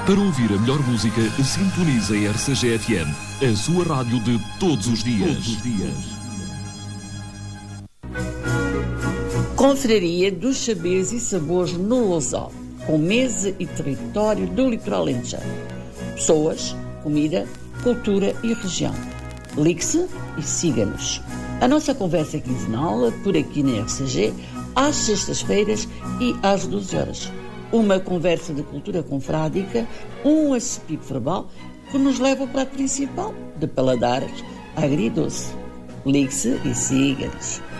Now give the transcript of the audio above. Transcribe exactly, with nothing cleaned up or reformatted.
Para ouvir a melhor música, sintonize a R C G F M, a sua rádio de todos os dias. Todos os dias. Confraria dos Saberes e Sabores no Lousal, com mesa e território do litoral alentejano. Pessoas, comida, cultura e região. Ligue-se e siga-nos. A nossa conversa é quinzenal, por aqui na R C G, às sextas-feiras e às doze horas. Uma conversa de cultura confrádica, um acepip verbal que nos leva ao prato principal, de paladares agridoce. Ligue-se e siga-nos.